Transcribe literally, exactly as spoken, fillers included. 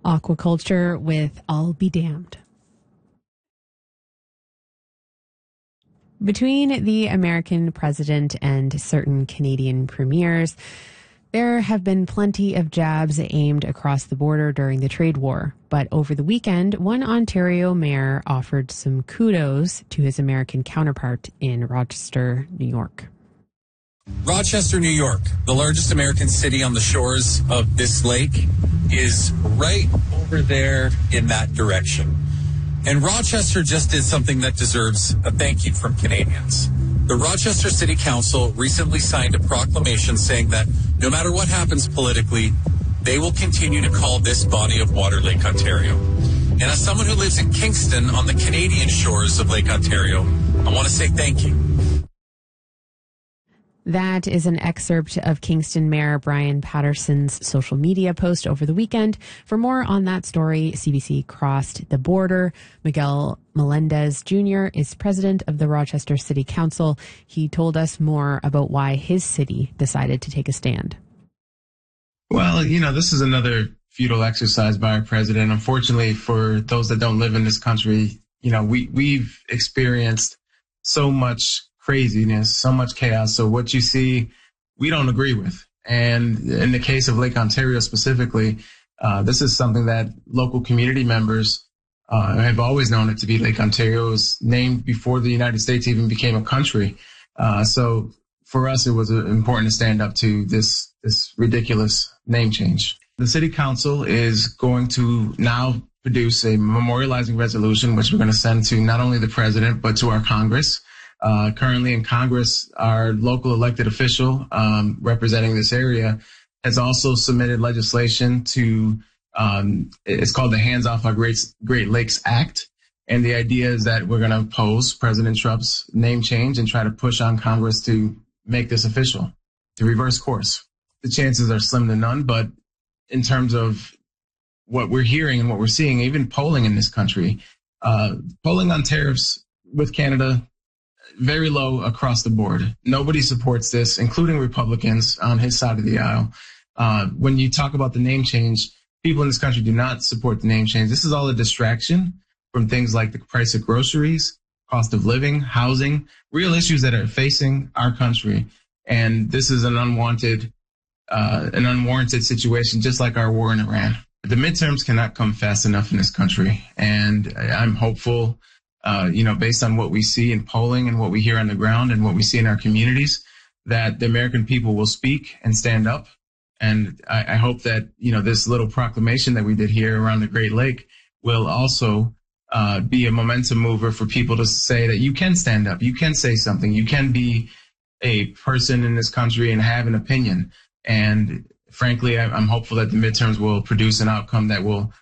Aquaculture with I'll Be Damned. Between the American president and certain Canadian premiers, there have been plenty of jabs aimed across the border during the trade war. But over the weekend, one Ontario mayor offered some kudos to his American counterpart in Rochester, New York. Rochester, New York, the largest American city on the shores of this lake, is right over there in that direction. And Rochester just did something that deserves a thank you from Canadians. The Rochester City Council recently signed a proclamation saying that no matter what happens politically, they will continue to call this body of water Lake Ontario. And as someone who lives in Kingston on the Canadian shores of Lake Ontario, I want to say thank you. That is an excerpt of Kingston Mayor Brian Patterson's social media post over the weekend. For more on that story, C B C crossed the border. Miguel Melendez Junior is president of the Rochester City Council. He told us more about why his city decided to take a stand. Well, you know, this is another futile exercise by our president. Unfortunately, for those that don't live in this country, you know, we, we've experienced so much craziness, so much chaos. So what you see, we don't agree with. And in the case of Lake Ontario specifically, uh, this is something that local community members uh, have always known it to be. Lake Ontario was named before the United States even became a country. Uh, so for us, it was uh, important to stand up to this, this ridiculous name change. The City Council is going to now produce a memorializing resolution, which we're going to send to not only the president, but to our Congress. Uh, currently in Congress, our local elected official um, representing this area has also submitted legislation to, um, it's called the Hands Off Our Great, Great Lakes Act. And the idea is that we're going to oppose President Trump's name change and try to push on Congress to make this official, to reverse course. The chances are slim to none, but in terms of what we're hearing and what we're seeing, even polling in this country, uh, polling on tariffs with Canada, very low across the board. Nobody supports this, including Republicans on his side of the aisle. Uh, when you talk about the name change, people in this country do not support the name change. This is all a distraction from things like the price of groceries, cost of living, housing, real issues that are facing our country. And this is an unwanted, uh, an unwarranted situation, just like our war in Iran. The midterms cannot come fast enough in this country. And I'm hopeful Uh, you know, based on what we see in polling and what we hear on the ground and what we see in our communities, that the American people will speak and stand up. And I, I hope that, you know, this little proclamation that we did here around the Great Lake will also uh, be a momentum mover for people to say that you can stand up, you can say something, you can be a person in this country and have an opinion. And frankly, I'm hopeful that the midterms will produce an outcome that will